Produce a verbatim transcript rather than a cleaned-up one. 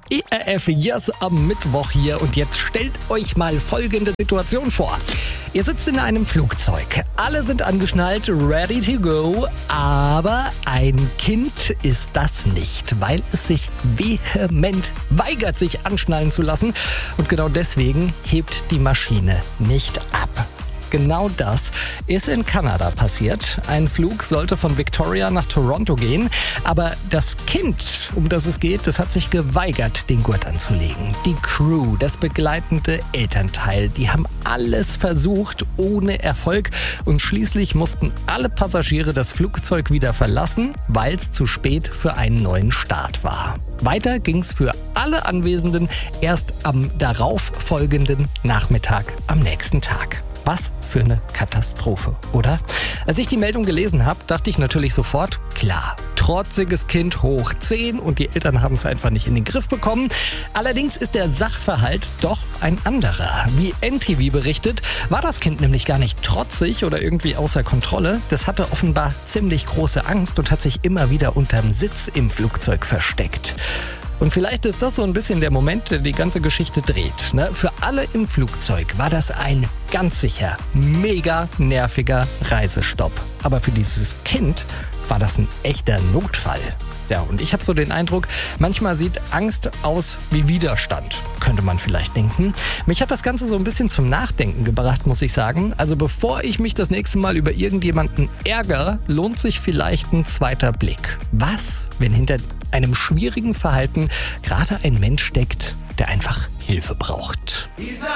E R F Yes am Mittwoch hier und jetzt stellt euch mal folgende Situation vor. Ihr sitzt in einem Flugzeug, alle sind angeschnallt, ready to go, aber ein Kind ist das nicht, weil es sich vehement weigert, sich anschnallen zu lassen und genau deswegen hebt die Maschine nicht ab. Genau das ist in Kanada passiert. Ein Flug sollte von Victoria nach Toronto gehen, aber das Kind, um das es geht, das hat sich geweigert, den Gurt anzulegen. Die Crew, das begleitende Elternteil, die haben alles versucht, ohne Erfolg und schließlich mussten alle Passagiere das Flugzeug wieder verlassen, weil es zu spät für einen neuen Start war. Weiter ging's für alle Anwesenden erst am darauffolgenden Nachmittag am nächsten Tag. Was für eine Katastrophe, oder? Als ich die Meldung gelesen habe, dachte ich natürlich sofort, klar, trotziges Kind hoch zehn und die Eltern haben es einfach nicht in den Griff bekommen. Allerdings ist der Sachverhalt doch ein anderer. Wie N T V berichtet, war das Kind nämlich gar nicht trotzig oder irgendwie außer Kontrolle. Das hatte offenbar ziemlich große Angst und hat sich immer wieder unterm Sitz im Flugzeug versteckt. Und vielleicht ist das so ein bisschen der Moment, der die ganze Geschichte dreht. Ne? Für alle im Flugzeug war das ein ganz sicher mega nerviger Reisestopp. Aber für dieses Kind war das ein echter Notfall. Ja, und ich habe so den Eindruck, manchmal sieht Angst aus wie Widerstand, könnte man vielleicht denken. Mich hat das Ganze so ein bisschen zum Nachdenken gebracht, muss ich sagen. Also bevor ich mich das nächste Mal über irgendjemanden ärgere, lohnt sich vielleicht ein zweiter Blick. Was, wenn hinter einem schwierigen Verhalten gerade ein Mensch steckt, der einfach Hilfe braucht? Isa!